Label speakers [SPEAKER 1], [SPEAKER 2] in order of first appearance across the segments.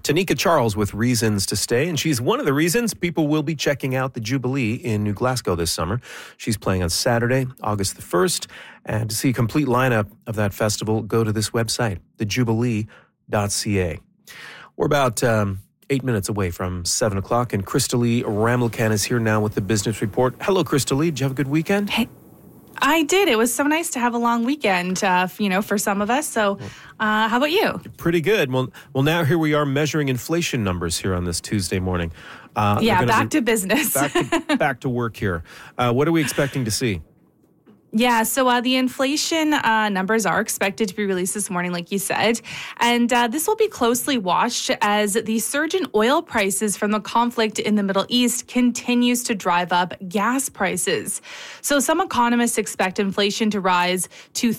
[SPEAKER 1] Tanika Charles with Reasons to Stay, and she's one of the reasons people will be checking out the Jubilee in New Glasgow this summer. She's playing on Saturday, August the 1st, and to see a complete lineup of that festival, go to this website, thejubilee.ca. We're about 8 minutes away from 7 o'clock, and Crystalie Ramilcan is here now with the Business Report. Hello, Crystalie. Did you have a good weekend?
[SPEAKER 2] Hey, I did. It was so nice to have a long weekend, for some of us. So how about you?
[SPEAKER 1] Pretty good. Well, now here we are measuring inflation numbers here on this Tuesday morning.
[SPEAKER 2] Back to business.
[SPEAKER 1] Back to work here. What are we expecting to see?
[SPEAKER 2] Yeah, so the inflation numbers are expected to be released this morning, like you said. And this will be closely watched as the surge in oil prices from the conflict in the Middle East continues to drive up gas prices. So some economists expect inflation to rise to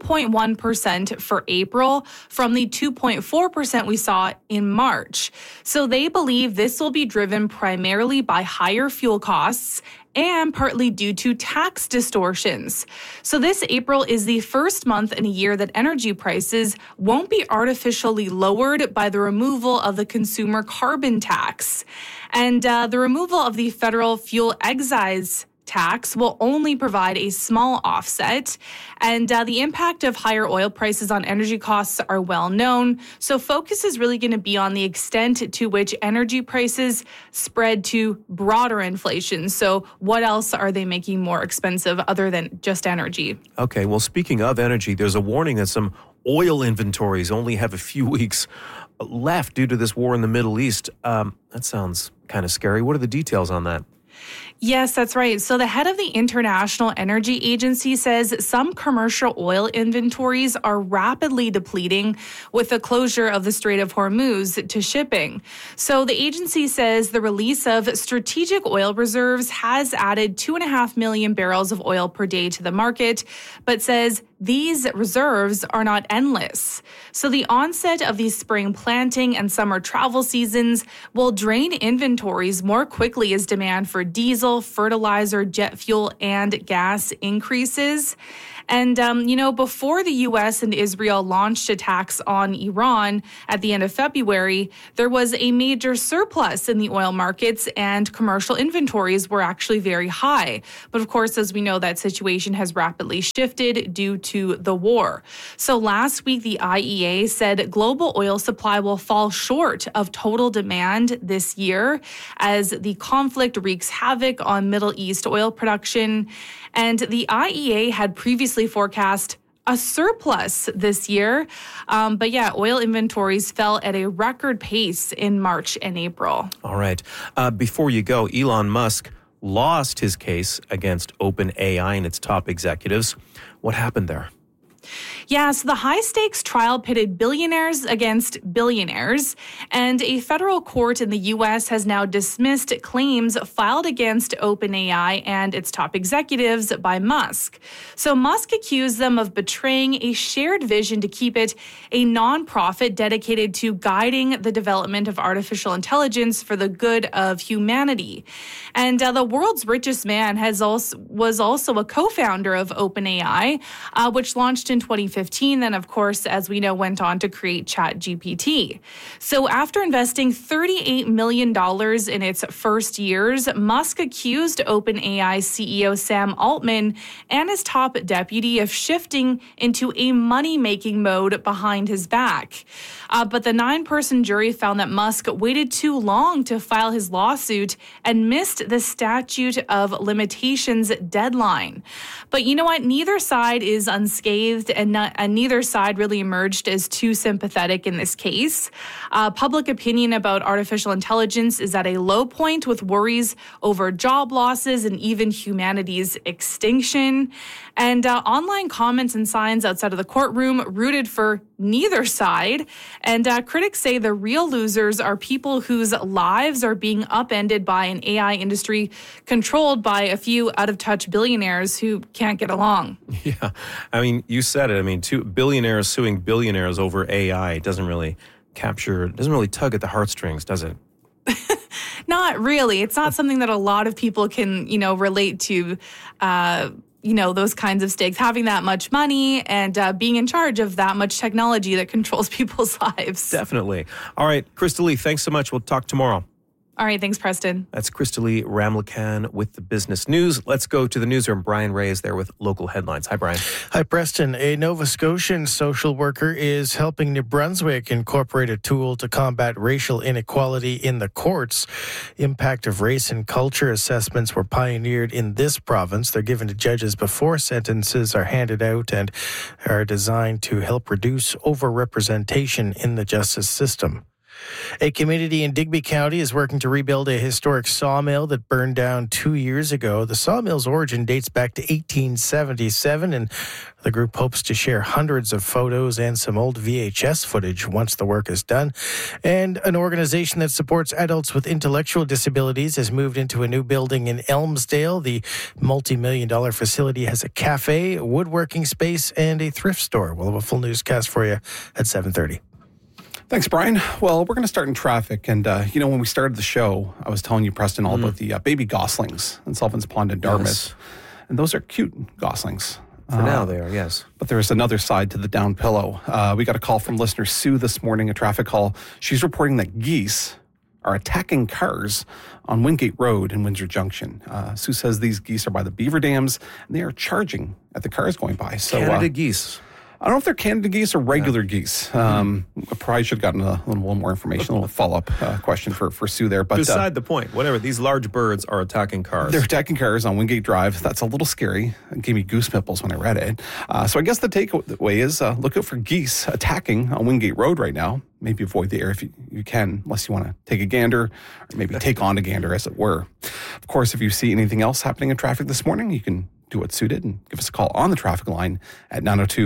[SPEAKER 2] 3.1% for April from the 2.4% we saw in March. So they believe this will be driven primarily by higher fuel costs and partly due to tax distortions. So this April is the first month in a year that energy prices won't be artificially lowered by the removal of the consumer carbon tax. And the removal of the federal fuel excise tax will only provide a small offset. And the impact of higher oil prices on energy costs are well known. So focus is really going to be on the extent to which energy prices spread to broader inflation. So what else are they making more expensive other than just energy?
[SPEAKER 1] Okay, well, speaking of energy, there's a warning that some oil inventories only have a few weeks left due to this war in the Middle East. That sounds kind of scary. What are the details on that?
[SPEAKER 2] Yes, that's right. So the head of the International Energy Agency says some commercial oil inventories are rapidly depleting with the closure of the Strait of Hormuz to shipping. So the agency says the release of strategic oil reserves has added 2.5 million barrels of oil per day to the market, but says these reserves are not endless. So the onset of the spring planting and summer travel seasons will drain inventories more quickly as demand for diesel, fertilizer, jet fuel, and gas increases. And, before the U.S. and Israel launched attacks on Iran at the end of February, there was a major surplus in the oil markets and commercial inventories were actually very high. But of course, as we know, that situation has rapidly shifted due to the war. So last week, the IEA said global oil supply will fall short of total demand this year as the conflict wreaks havoc on Middle East oil production. And the IEA had previously forecast a surplus this year. Oil inventories fell at a record pace in March and April.
[SPEAKER 1] All right. Before you go, Elon Musk lost his case against OpenAI and its top executives. What happened there?
[SPEAKER 2] Yeah, so the high-stakes trial pitted billionaires against billionaires, and a federal court in the U.S. has now dismissed claims filed against OpenAI and its top executives by Musk. So Musk accused them of betraying a shared vision to keep it a nonprofit dedicated to guiding the development of artificial intelligence for the good of humanity. And the world's richest man was also a co-founder of OpenAI, which launched in 2015, then, of course, as we know, went on to create ChatGPT. So after investing $38 million in its first years, Musk accused OpenAI CEO Sam Altman and his top deputy of shifting into a money-making mode behind his back. But the 9-person jury found that Musk waited too long to file his lawsuit and missed the statute of limitations deadline. But you know what? Neither side is unscathed, and neither side really emerged as too sympathetic in this case. Public opinion about artificial intelligence is at a low point with worries over job losses and even humanity's extinction. And online comments and signs outside of the courtroom rooted for neither side. And critics say the real losers are people whose lives are being upended by an AI industry controlled by a few out-of-touch billionaires who can't get along.
[SPEAKER 1] Yeah, I mean, you said it. I mean, 2 billionaires suing billionaires over AI doesn't really tug at the heartstrings, does it?
[SPEAKER 2] Not really. It's not something that a lot of people can, relate to, those kinds of stakes, having that much money and being in charge of that much technology that controls people's lives.
[SPEAKER 1] Definitely. All right, Krista Lee, thanks so much. We'll talk tomorrow.
[SPEAKER 2] All right, thanks, Preston.
[SPEAKER 1] That's Krista Lee Ramlakan with the business news. Let's go to the newsroom. Brian Ray is there with local headlines. Hi, Brian.
[SPEAKER 3] Hi, Preston. A Nova Scotian social worker is helping New Brunswick incorporate a tool to combat racial inequality in the courts. Impact of race and culture assessments were pioneered in this province. They're given to judges before sentences are handed out and are designed to help reduce overrepresentation in the justice system. A community in Digby County is working to rebuild a historic sawmill that burned down 2 years ago. The sawmill's origin dates back to 1877, and the group hopes to share hundreds of photos and some old VHS footage once the work is done. And an organization that supports adults with intellectual disabilities has moved into a new building in Elmsdale. The multi-million-dollar facility has a cafe, a woodworking space, and a thrift store. We'll have a full newscast for you at 7:30.
[SPEAKER 4] Thanks, Brian. Well, we're going to start in traffic. And, when we started the show, I was telling you, Preston, all about the baby goslings in Sullivan's Pond in Dartmouth.
[SPEAKER 1] Yes.
[SPEAKER 4] And those are cute goslings.
[SPEAKER 1] For now they are, yes.
[SPEAKER 4] But there's another side to the down pillow. We got a call from listener Sue this morning, a traffic call. She's reporting that geese are attacking cars on Wingate Road in Windsor Junction. Sue says these geese are by the beaver dams, and they are charging at the cars going by. So,
[SPEAKER 1] Canada geese.
[SPEAKER 4] I don't know if they're Canada geese or regular geese. I probably should have gotten a little more information, a little follow-up question for Sue there. But
[SPEAKER 1] beside the point, whatever, these large birds are attacking cars.
[SPEAKER 4] They're attacking cars on Wingate Drive. That's a little scary. It gave me goose pimples when I read it. So I guess the takeaway is look out for geese attacking on Wingate Road right now. Maybe avoid the area if you can, unless you want to take a gander, or maybe take on a gander, as it were. Of course, if you see anything else happening in traffic this morning, you can do what Sue did and give us a call on the traffic line at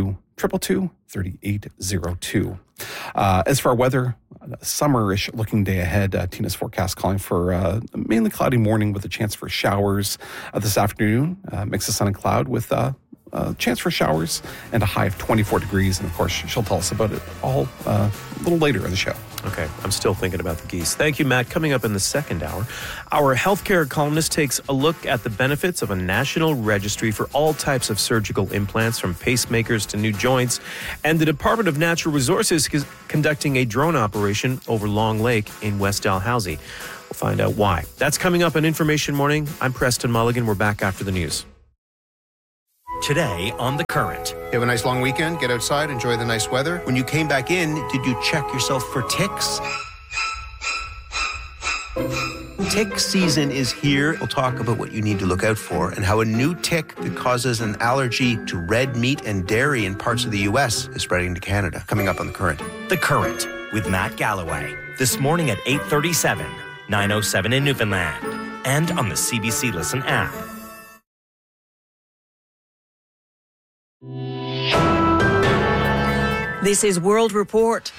[SPEAKER 4] 902-222-3802. As for our weather, summer-ish looking day ahead. Tina's forecast calling for a mainly cloudy morning with a chance for showers this afternoon. Mix of sun and cloud with a chance for showers and a high of 24 degrees. And of course, she'll tell us about it all a little later in the show.
[SPEAKER 1] Okay, I'm still thinking about the geese. Thank you, Matt. Coming up in the second hour, our healthcare columnist takes a look at the benefits of a national registry for all types of surgical implants, from pacemakers to new joints. And the Department of Natural Resources is conducting a drone operation over Long Lake in West Dalhousie. We'll find out why. That's coming up on Information Morning. I'm Preston Mulligan. We're back after the news.
[SPEAKER 5] Today on The Current.
[SPEAKER 6] You have a nice long weekend, get outside, enjoy the nice weather. When you came back in, did you check yourself for ticks? Tick season is here. We'll talk about what you need to look out for and how a new tick that causes an allergy to red meat and dairy in parts of the U.S. is spreading to Canada. Coming up on The Current.
[SPEAKER 5] The Current with Matt Galloway. This morning at 8:37, 9:07 in Newfoundland. And on the CBC Listen app.
[SPEAKER 7] This is World Report.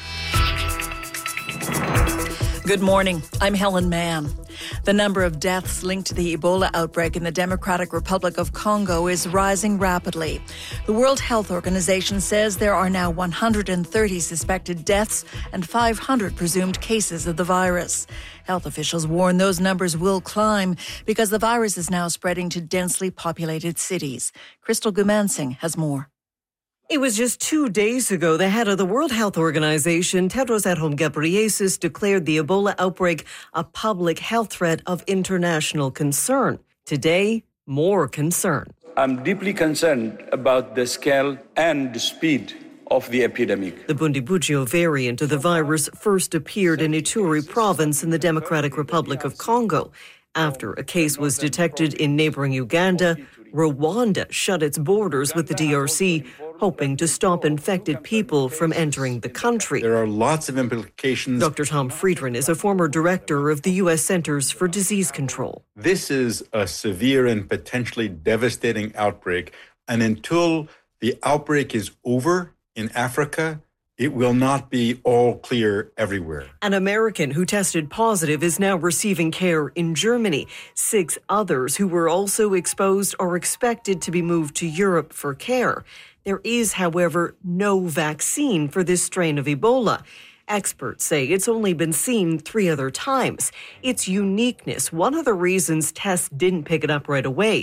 [SPEAKER 7] Good morning. I'm Helen Mann. The number of deaths linked to the Ebola outbreak in the Democratic Republic of Congo is rising rapidly. The World Health Organization says there are now 130 suspected deaths and 500 presumed cases of the virus. Health officials warn those numbers will climb because the virus is now spreading to densely populated cities. Crystal Gumansing has more.
[SPEAKER 8] It was just 2 days ago the head of the World Health Organization, Tedros Adhanom Ghebreyesus, declared the Ebola outbreak a public health threat of international concern. Today, more concern.
[SPEAKER 9] I'm deeply concerned about the scale and the speed of the epidemic.
[SPEAKER 8] The Bundibugyo variant of the virus first appeared in Ituri province in the Democratic Republic of Congo. After a case was detected in neighboring Uganda, Rwanda shut its borders with the DRC, hoping to stop infected people from entering the country.
[SPEAKER 10] There are lots of implications.
[SPEAKER 8] Dr. Tom Friedman is a former director of the U.S. Centers for Disease Control.
[SPEAKER 10] This is a severe and potentially devastating outbreak, and until the outbreak is over in Africa, it will not be all clear everywhere.
[SPEAKER 8] An American who tested positive is now receiving care in Germany. 6 others who were also exposed are expected to be moved to Europe for care. There is, however, no vaccine for this strain of Ebola. Experts say it's only been seen 3 other times. Its uniqueness, one of the reasons tests didn't pick it up right away.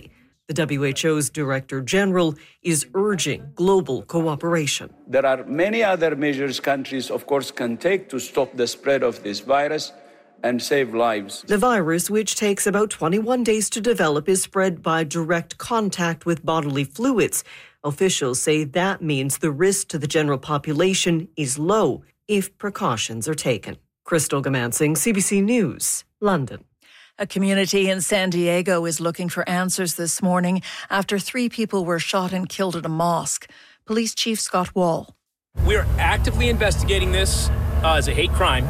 [SPEAKER 8] The WHO's Director General is urging global cooperation.
[SPEAKER 9] There are many other measures countries, of course, can take to stop the spread of this virus and save lives.
[SPEAKER 8] The virus, which takes about 21 days to develop, is spread by direct contact with bodily fluids. Officials say that means the risk to the general population is low if precautions are taken. Crystal Gamansing, CBC News, London.
[SPEAKER 7] A community in San Diego is looking for answers this morning after 3 people were shot and killed at a mosque. Police Chief Scott Wall.
[SPEAKER 11] We're actively investigating this as a hate crime.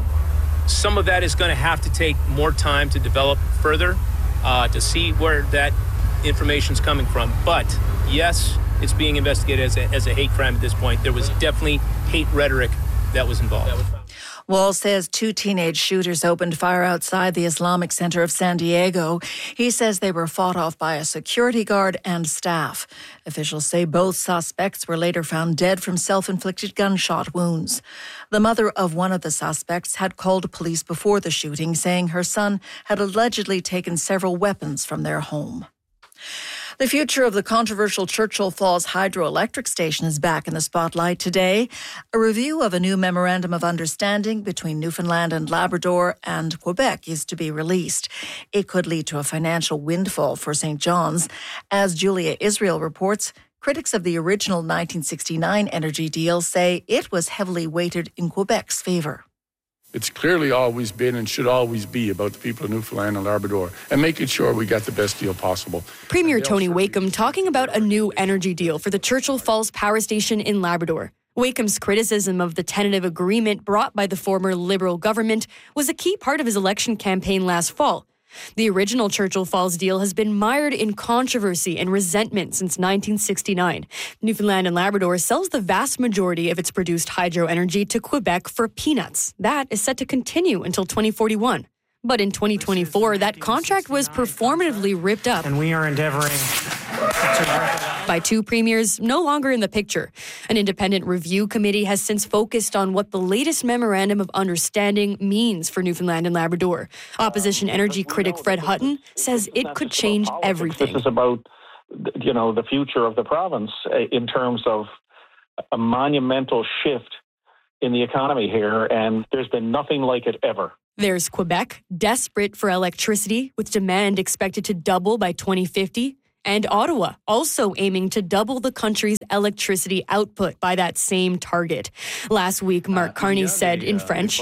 [SPEAKER 11] Some of that is going to have to take more time to develop further to see where that information is coming from. But yes, it's being investigated as a hate crime at this point. There was definitely hate rhetoric that was involved.
[SPEAKER 7] Wall says 2 teenage shooters opened fire outside the Islamic Center of San Diego. He says they were fought off by a security guard and staff. Officials say both suspects were later found dead from self-inflicted gunshot wounds. The mother of one of the suspects had called police before the shooting, saying her son had allegedly taken several weapons from their home. The future of the controversial Churchill Falls hydroelectric station is back in the spotlight today. A review of a new memorandum of understanding between Newfoundland and Labrador and Quebec is to be released. It could lead to a financial windfall for St. John's. As Julia Israel reports, critics of the original 1969 energy deal say it was heavily weighted in Quebec's favour.
[SPEAKER 12] It's clearly always been and should always be about the people of Newfoundland and Labrador and making sure we got the best deal possible.
[SPEAKER 13] Premier Tony Wakeham talking about a new energy deal for the Churchill Falls Power Station in Labrador. Wakeham's criticism of the tentative agreement brought by the former Liberal government was a key part of his election campaign last fall. The original Churchill Falls deal has been mired in controversy and resentment since 1969. Newfoundland and Labrador sells the vast majority of its produced hydro energy to Quebec for peanuts. That is set to continue until 2041. But in 2024, that contract was performatively ripped up.
[SPEAKER 14] And we are endeavoring
[SPEAKER 13] by 2 premiers no longer in the picture. An independent review committee has since focused on what the latest memorandum of understanding means for Newfoundland and Labrador. Opposition energy critic Fred Hutton says it could change everything.
[SPEAKER 15] This is about, the future of the province in terms of a monumental shift in the economy here, and there's been nothing like it ever.
[SPEAKER 13] There's Quebec, desperate for electricity, with demand expected to double by 2050. And Ottawa, also aiming to double the country's electricity output by that same target. Last week, Mark Carney said in French,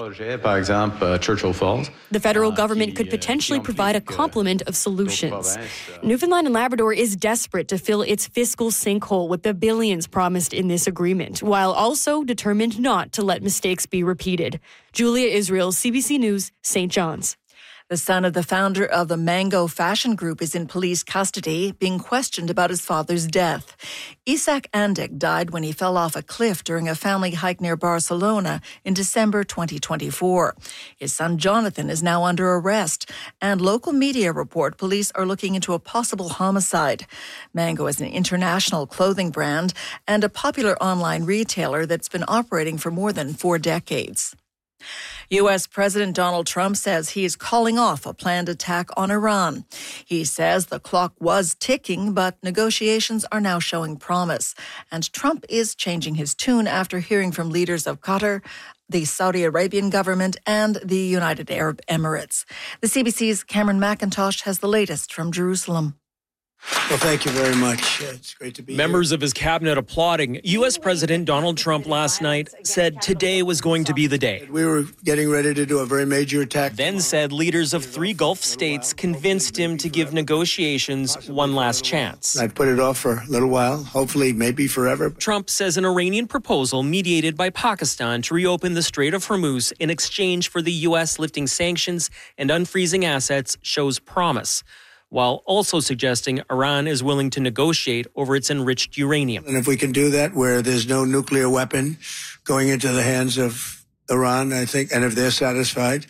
[SPEAKER 16] Churchill Falls.
[SPEAKER 13] The federal government could potentially provide a complement of solutions. Newfoundland and Labrador is desperate to fill its fiscal sinkhole with the billions promised in this agreement, while also determined not to let mistakes be repeated. Julia Israel, CBC News, St. John's.
[SPEAKER 7] The son of the founder of the Mango Fashion Group is in police custody, being questioned about his father's death. Isaac Andek died when he fell off a cliff during a family hike near Barcelona in December 2024. His son Jonathan is now under arrest, and local media report police are looking into a possible homicide. Mango is an international clothing brand and a popular online retailer that's been operating for more than 4 decades. U.S. President Donald Trump says he is calling off a planned attack on Iran. He says the clock was ticking, but negotiations are now showing promise. And Trump is changing his tune after hearing from leaders of Qatar, the Saudi Arabian government, and the United Arab Emirates. The CBC's Cameron McIntosh has the latest from Jerusalem.
[SPEAKER 17] Well, thank you very much. It's great to be
[SPEAKER 18] Members
[SPEAKER 17] here.
[SPEAKER 18] of his cabinet applauding. U.S. President Donald Trump last night said today was going to be the day.
[SPEAKER 17] We were getting ready to do a very major attack.
[SPEAKER 18] Then said leaders of 3 Gulf states convinced him to give negotiations one last chance.
[SPEAKER 17] I'd put it off for a little while, hopefully maybe forever.
[SPEAKER 18] Trump says an Iranian proposal mediated by Pakistan to reopen the Strait of Hormuz in exchange for the U.S. lifting sanctions and unfreezing assets shows promise, while also suggesting Iran is willing to negotiate over its enriched uranium.
[SPEAKER 17] And if we can do that where there's no nuclear weapon going into the hands of Iran, I think, and if they're satisfied,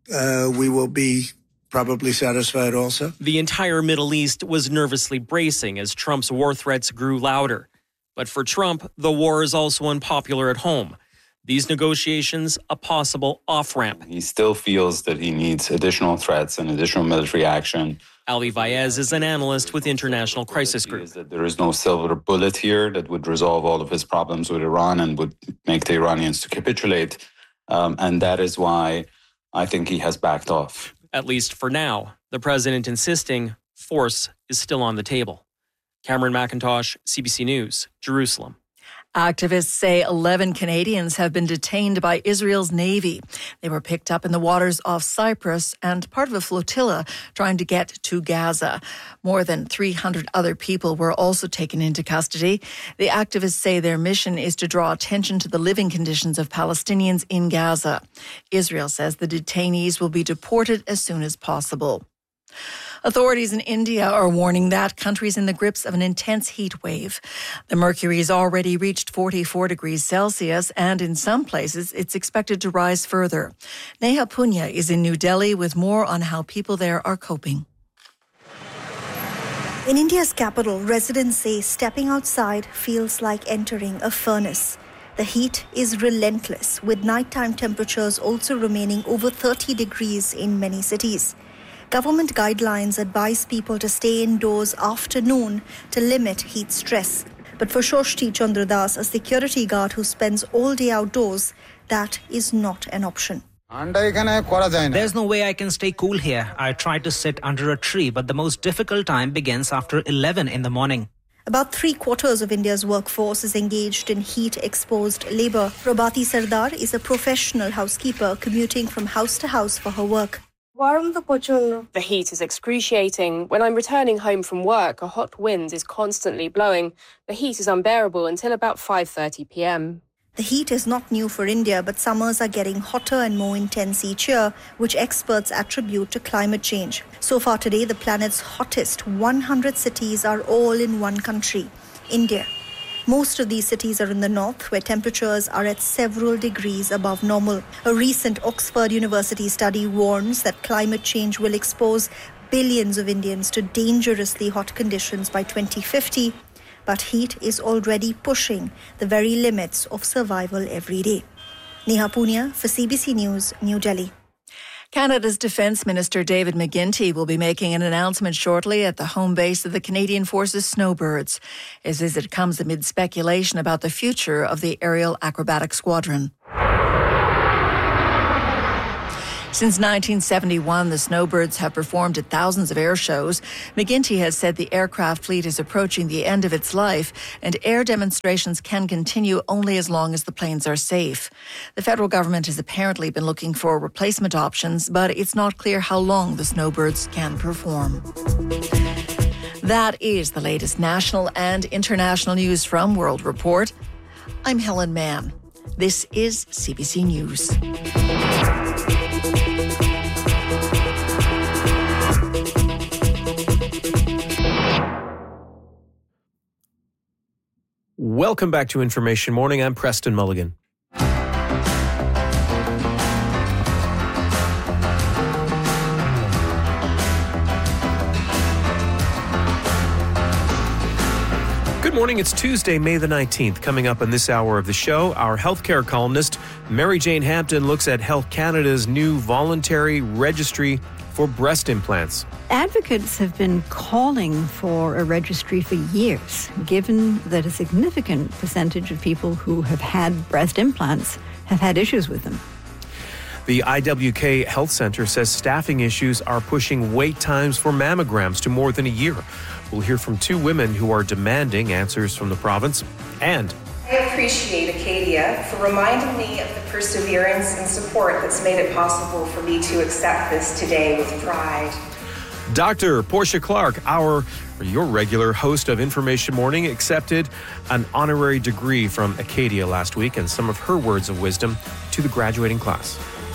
[SPEAKER 17] we will be probably satisfied also.
[SPEAKER 18] The entire Middle East was nervously bracing as Trump's war threats grew louder. But for Trump, the war is also unpopular at home. These negotiations a possible off-ramp.
[SPEAKER 16] He still feels that he needs additional threats and additional military action.
[SPEAKER 18] Ali Vaez is an analyst with International Crisis Group.
[SPEAKER 16] There is no silver bullet here that would resolve all of his problems with Iran and would make the Iranians to capitulate. And that is why I think he has backed off.
[SPEAKER 18] At least for now, the president insisting force is still on the table. Cameron McIntosh, CBC News, Jerusalem.
[SPEAKER 7] Activists say 11 Canadians have been detained by Israel's Navy. They were picked up in the waters off Cyprus and part of a flotilla trying to get to Gaza. More than 300 other people were also taken into custody. The activists say their mission is to draw attention to the living conditions of Palestinians in Gaza. Israel says the detainees will be deported as soon as possible. Authorities in India are warning that country is in the grips of an intense heat wave. The mercury has already reached 44 degrees Celsius, and in some places it's expected to rise further. Neha Punya is in New Delhi with more on how people there are coping.
[SPEAKER 14] In India's capital, residents say stepping outside feels like entering a furnace. The heat is relentless, with nighttime temperatures also remaining over 30 degrees in many cities. Government guidelines advise people to stay indoors after noon to limit heat stress. But for Shoshti Chandradas, a security guard who spends all day outdoors, that is not an option.
[SPEAKER 19] There's no way I can stay cool here. I try to sit under a tree, but the most difficult time begins after 11 in the morning.
[SPEAKER 14] About 3/4 of India's workforce is engaged in heat-exposed labour. Prabhati Sardar is a professional housekeeper commuting from house to house for her work.
[SPEAKER 20] The heat is excruciating. When I'm returning home from work, a hot wind is constantly blowing. The heat is unbearable until about 5:30 p.m.
[SPEAKER 14] The heat is not new for India, but summers are getting hotter and more intense each year, which experts attribute to climate change. So far today, the planet's hottest 100 cities are all in one country, India. Most of these cities are in the north, where temperatures are at several degrees above normal. A recent Oxford University study warns that climate change will expose billions of Indians to dangerously hot conditions by 2050. But heat is already pushing the very limits of survival every day. Neha Punya for CBC News, New Delhi.
[SPEAKER 7] Canada's Defence Minister David McGuinty will be making an announcement shortly at the home base of the Canadian Forces Snowbirds. His visit comes amid speculation about the future of the Aerial Acrobatic Squadron. Since 1971, the Snowbirds have performed at thousands of air shows. McGuinty has said the aircraft fleet is approaching the end of its life, and air demonstrations can continue only as long as the planes are safe. The federal government has apparently been looking for replacement options, but it's not clear how long the Snowbirds can perform. That is the latest national and international news from World Report. I'm Helen Mann. This is CBC News.
[SPEAKER 1] Welcome back to Information Morning. I'm Preston Mulligan. Good morning. It's Tuesday, May the 19th. Coming up in this hour of the show, our healthcare columnist, Mary Jane Hampton, looks at Health Canada's new voluntary registry for breast implants.
[SPEAKER 21] Advocates have been calling for a registry for years, given that a significant percentage of people who have had breast implants have had issues with them.
[SPEAKER 1] The IWK Health Center says staffing issues are pushing wait times for mammograms to more than a year. We'll hear from two women who are demanding answers from the province. And
[SPEAKER 22] I appreciate Acadia for reminding me of the perseverance and support that's made it possible for me to accept this today with pride.
[SPEAKER 1] Dr. Portia Clark, your regular host of Information Morning, accepted an honorary degree from Acadia last week, and some of her words of wisdom to the graduating class.